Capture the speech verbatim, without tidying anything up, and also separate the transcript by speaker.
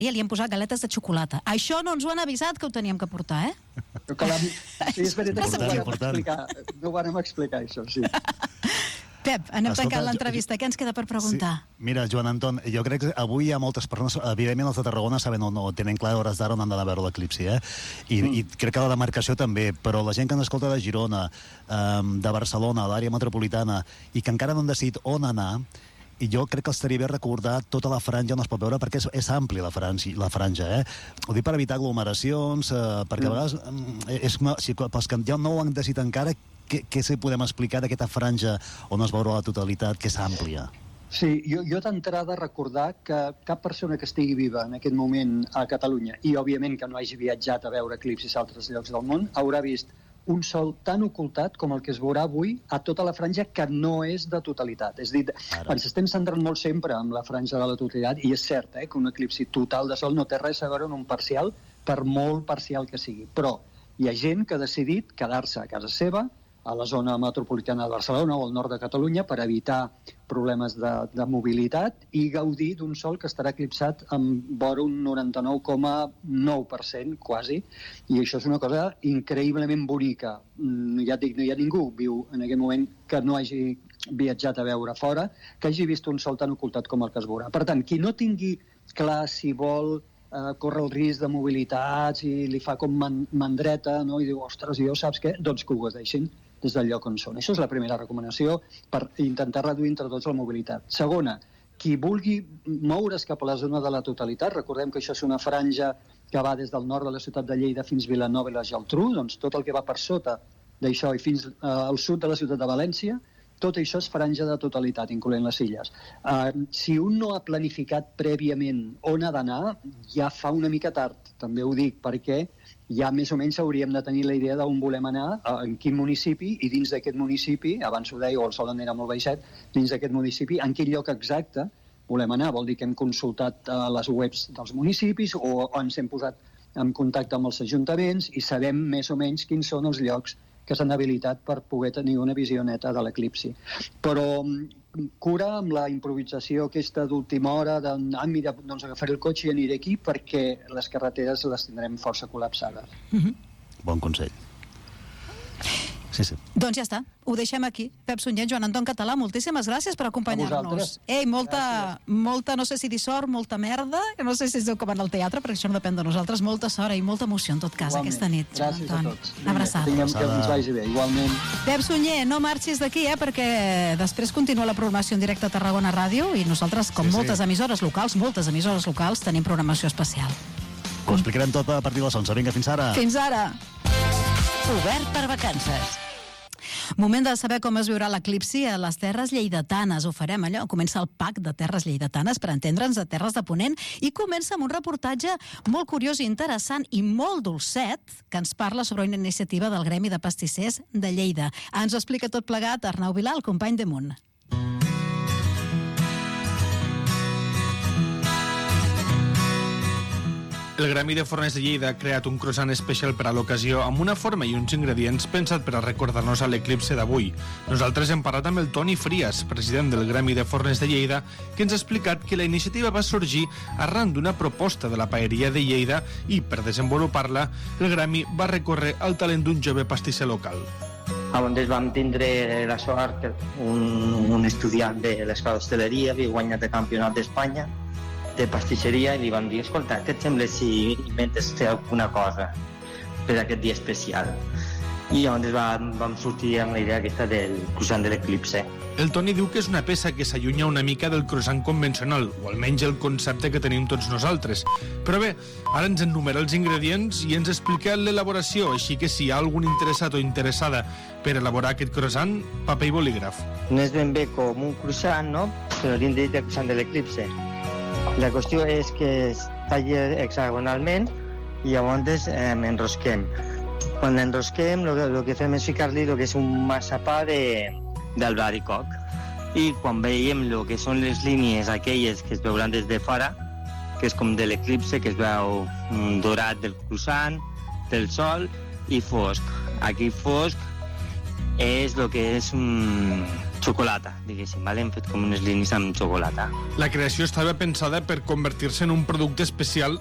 Speaker 1: li hem posat galetes de xocolata. Això no ens ho han avisat que ho teníem que portar, eh?
Speaker 2: Que la... Sí, és veritat que no ho vàrem explicar, no ho vàrem explicar, això, sí.
Speaker 1: Pep, anem tancant l'entrevista. Què ens queda per preguntar?
Speaker 3: Sí. Mira, Joan Anton, jo crec que avui hi ha moltes persones, evidentment els de Tarragona saben o no, tenen clar hores d'ara on han d'anar a veure l'eclipsi, eh? I, mm. I crec que la demarcació també, però la gent que ens escolta de Girona, um, de Barcelona, l'àrea metropolitana, i que encara no han decidit on anar, i jo crec que estaria bé recordar tota la franja on es pot veure, perquè és, és ampli la franja, la franja, eh? Ho dic per evitar aglomeracions, eh, perquè a vegades, és, si, pels que ja no ho han decidit encara, què, què se podem explicar d'aquesta franja on es veurà la totalitat, que és àmplia?
Speaker 2: Sí, jo, jo d'entrada recordar que cap persona que estigui viva en aquest moment a Catalunya, i òbviament que no hagi viatjat a veure eclipsis a altres llocs del món, haurà vist un sol tan ocultat com el que es veurà avui a tota la franja que no és de totalitat. És a dir, ens estem centrant molt sempre en la franja de la totalitat, i és cert eh, que un eclipsi total de sol no té res a veure amb un parcial, per molt parcial que sigui. Però hi ha gent que ha decidit quedar-se a casa seva, a la zona metropolitana de Barcelona o al nord de Catalunya, per evitar problemes de, de mobilitat i gaudir d'un sol que estarà eclipsat amb vora un noranta-nou coma nou per cent, quasi, i això és una cosa increïblement bonica. Ja et dic, no hi ha ningú viu en aquest moment que no hagi viatjat a veure fora, que hagi vist un sol tan ocultat com el que es veurà. Per tant, qui no tingui clar si vol eh, córrer el risc de mobilitat, si li fa com man mandreta, no? I diu, ostres, jo saps què? Doncs que ho deixin des del lloc on són. Això és la primera recomanació per intentar reduir entre tots la mobilitat. Segona, qui vulgui moure's cap a la zona de la totalitat, recordem que això és una franja que va des del nord de la ciutat de Lleida fins Vilanova i la Geltrú, doncs tot el que va per sota d'això i fins eh, al sud de la ciutat de València, tot això és franja de totalitat, incloent les illes. Uh, si un no ha planificat prèviament on ha d'anar, ja fa una mica tard, també ho dic, perquè ja més o menys hauríem de tenir la idea d'on volem anar, en quin municipi, i dins d'aquest municipi, abans ho deia, o el sol era molt baixet, dins d'aquest municipi, en quin lloc exacte volem anar. Vol dir que hem consultat uh, les webs dels municipis o ens hem posat en contacte amb els ajuntaments i sabem més o menys quins són els llocs que s'han habilitat per poder tenir una visió neta de l'eclipsi. Però cura amb la improvisació aquesta d'última hora, de, ah, mira, doncs agafaré el cotxe i aniré aquí, perquè les carreteres les tindrem força col·lapsades.
Speaker 1: Mm-hmm.
Speaker 3: Bon consell. Sí, sí.
Speaker 1: Doncs ja està, ho deixem aquí. Pep Sunyer, Joan Anton Català, moltíssimes gràcies per acompanyar-nos. Ei, molta, molta, no sé si dir sort, molta merda, no sé si es diu com en el teatre, perquè això no depèn de nosaltres, molta sort i molta emoció en tot cas. Igualment. Aquesta nit, Joan
Speaker 2: Gràcies
Speaker 1: Anton.
Speaker 2: A tots.
Speaker 1: Una abraçada.
Speaker 2: Tinguem que ens vagi bé, igualment.
Speaker 1: Pep Sunyer, no marxis d'aquí, eh, perquè després continua la programació en directe a Tarragona Ràdio i nosaltres, com sí, moltes sí. emissores locals, moltes emissores locals, tenim programació especial.
Speaker 3: Ho explicarem tot a partir de les onze. Vinga, fins ara.
Speaker 1: Fins ara.
Speaker 4: Obert per vacances.
Speaker 1: Moment de saber com es viurà l'eclipsi a les terres lleidatanes. Ho farem allò. Comença el pack de terres lleidatanes per entendre'ns de terres de Ponent i comença amb un reportatge molt curiós i interessant i molt dolcet que ens parla sobre una iniciativa del Gremi de Pastissers de Lleida. Ens ho explica tot plegat Arnau Vilà, el company de Munt.
Speaker 5: El Gremi de Forners de Lleida ha creat un croissant especial per a l'ocasió amb una forma i uns ingredients pensat per a recordar-nos a l'eclipse d'avui. Nosaltres hem parlat amb el Toni Frias, president del Gremi de Forners de Lleida, que ens ha explicat que la iniciativa va sorgir arran d'una proposta de la paeria de Lleida i, per desenvolupar-la, el Gremi va recórrer al talent d'un jove pastisser local.
Speaker 6: On vam tindre la sort que un, un estudiant de l'escola d'hostaleria havia guanyat el campionat d'Espanya de pastisseria i li van dir, escolta, què et sembla si inventes fer alguna cosa per aquest dia especial? I llavors vam, vam sortir amb la idea aquesta del croissant de l'eclipse.
Speaker 5: El Toni diu que és una peça que s'allunya una mica del croissant convencional, o almenys el concepte que tenim tots nosaltres. Però bé, ara ens enumera els ingredients i ens explica l'elaboració, així que si hi ha algun interessat o interessada per elaborar aquest croissant, paper i bolígraf.
Speaker 6: No és ben bé com un croissant, no? Però l'hem dit el croissant de l'eclipse. La qüestió és que es talla hexagonalment i llavors eh, enrosquem. Quan l'enrosquem, el que fem és ficar-li el que és un massapà d'albaricoc. I quan veiem el que són les línies aquelles que es veuran des de fora, que és com de l'eclipse, que es veu dorat del croissant, del sol i fosc. Aquí fosc és el que és un, xocolata, diguéssim, vale? Hem fet com unes línies amb xocolata.
Speaker 5: La creació estava pensada per convertir-se en un producte especial